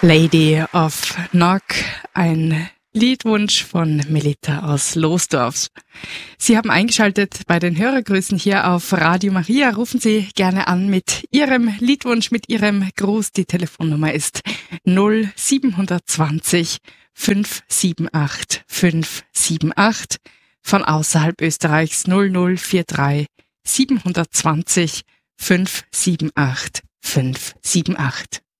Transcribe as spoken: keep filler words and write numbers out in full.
Lady of Knock, ein Liedwunsch von Melita aus Losdorf. Sie haben eingeschaltet bei den Hörergrüßen hier auf Radio Maria. Rufen Sie gerne an mit Ihrem Liedwunsch, mit Ihrem Gruß. Die Telefonnummer ist null sieben zwei null fünf sieben acht fünf sieben acht. Von außerhalb Österreichs null null vier drei sieben zwei null fünf sieben acht fünf sieben acht.